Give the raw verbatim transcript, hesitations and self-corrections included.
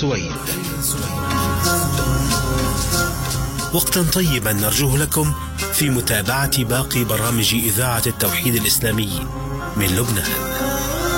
سويد. وقتا طيبا نرجوه لكم في متابعة باقي برامج إذاعة التوحيد الإسلامي من لبنان.